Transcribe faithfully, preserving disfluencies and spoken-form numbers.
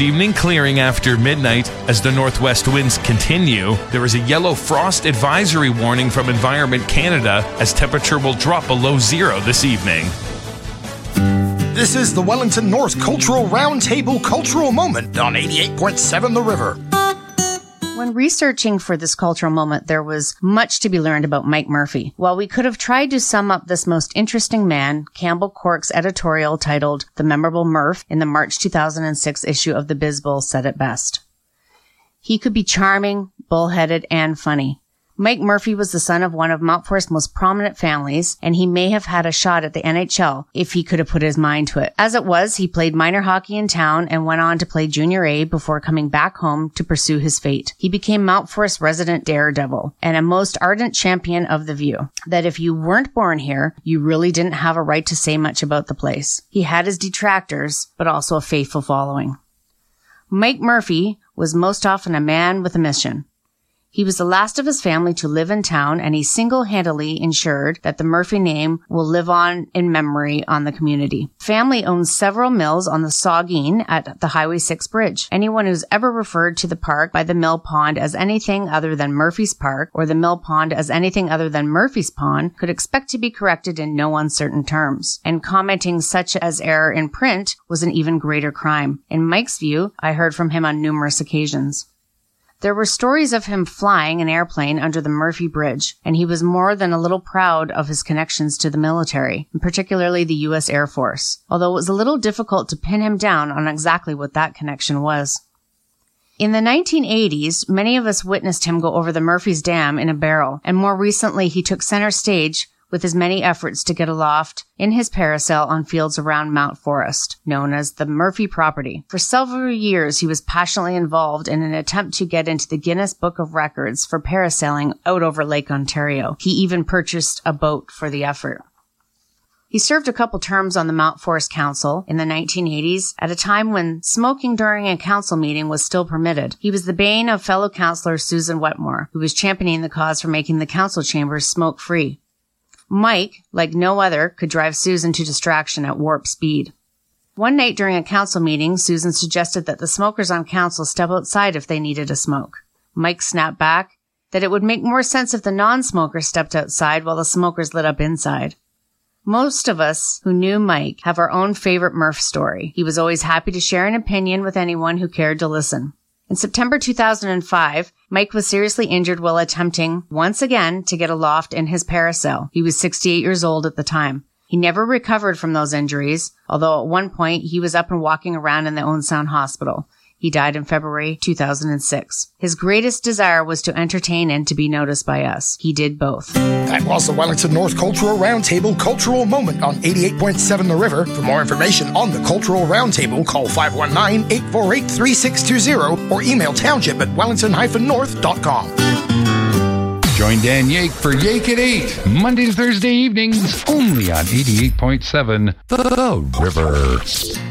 Evening clearing after midnight as the northwest winds continue. There is a yellow frost advisory warning from Environment Canada as temperature will drop below zero this evening. This is the Wellington North Cultural Roundtable Cultural Moment on eighty-eight point seven The River. When researching for this cultural moment, there was much to be learned about Mike Murphy. While we could have tried to sum up this most interesting man, Campbell Cork's editorial titled The Memorable Murph in the March two thousand six issue of the Bizbull said it best. He could be charming, bullheaded, and funny. Mike Murphy was the son of one of Mount Forest's most prominent families, and he may have had a shot at the N H L if he could have put his mind to it. As it was, he played minor hockey in town and went on to play Junior A before coming back home to pursue his fate. He became Mount Forest resident daredevil and a most ardent champion of the view that if you weren't born here, you really didn't have a right to say much about the place. He had his detractors, but also a faithful following. Mike Murphy was most often a man with a mission. He was the last of his family to live in town, and he single-handedly ensured that the Murphy name will live on in memory on the community. Family owns several mills on the Saugeen at the Highway six bridge. Anyone who's ever referred to the park by the mill pond as anything other than Murphy's Park or the mill pond as anything other than Murphy's Pond could expect to be corrected in no uncertain terms. And commenting such as error in print was an even greater crime. In Mike's view, I heard from him on numerous occasions. There were stories of him flying an airplane under the Murphy Bridge, and he was more than a little proud of his connections to the military, and particularly the U S Air Force, although it was a little difficult to pin him down on exactly what that connection was. In the nineteen eighties, many of us witnessed him go over the Murphy's Dam in a barrel, and more recently he took center stage with his many efforts to get aloft in his parasail on fields around Mount Forest, known as the Murphy property. For several years, he was passionately involved in an attempt to get into the Guinness Book of Records for parasailing out over Lake Ontario. He even purchased a boat for the effort. He served a couple terms on the Mount Forest Council in the nineteen eighties at a time when smoking during a council meeting was still permitted. He was the bane of fellow councillor Susan Wetmore, who was championing the cause for making the council chambers smoke-free. Mike, like no other, could drive Susan to distraction at warp speed. One night during a council meeting, Susan suggested that the smokers on council step outside if they needed a smoke. Mike snapped back that it would make more sense if the non-smokers stepped outside while the smokers lit up inside. Most of us who knew Mike have our own favorite Murph story. He was always happy to share an opinion with anyone who cared to listen. In September two thousand five, Mike was seriously injured while attempting, once again, to get aloft in his parasail. He was sixty-eight years old at the time. He never recovered from those injuries, although at one point he was up and walking around in the Owen Sound Hospital. He died in February two thousand six. His greatest desire was to entertain and to be noticed by us. He did both. That was the Wellington North Cultural Roundtable Cultural Moment on eighty-eight point seven The River. For more information on the Cultural Roundtable, call five one nine, eight four eight, three six two zero or email township at wellington dash north dot com. Join Dan Yake for Yake at eight, Monday to Thursday evenings, only on eighty-eight point seven The River.